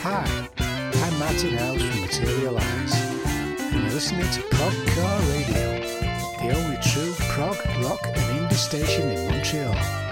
Hi, I'm Martin Howes from Materialise, and you're listening to Progcore Radio, the only true prog, rock and indie station in Montreal.